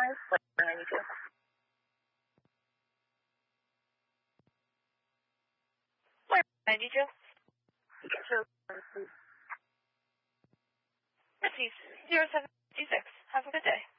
5, 92. Where 92? Sure. Please. 0756. Have a good day.